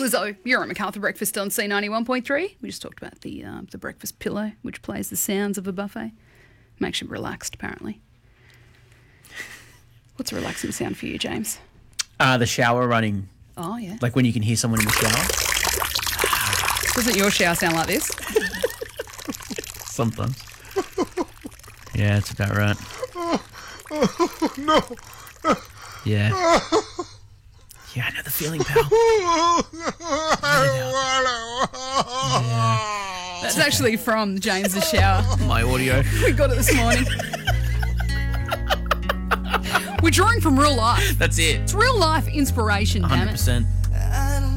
Lizzo, you're at MacArthur Breakfast on C91.3. We just talked about the breakfast pillow, which plays the sounds of a buffet. Makes you relaxed, apparently. What's a relaxing sound for you, James? The shower running. Oh, yeah. Like when you can hear someone in the shower. Doesn't your shower sound like this? Sometimes. Yeah, that's about right. No. Yeah. Yeah, I know the feeling, pal. Yeah. That's actually from James's shower. My audio. We got it this morning. We're drawing from real life. That's it. It's real life inspiration, damn it. 100%.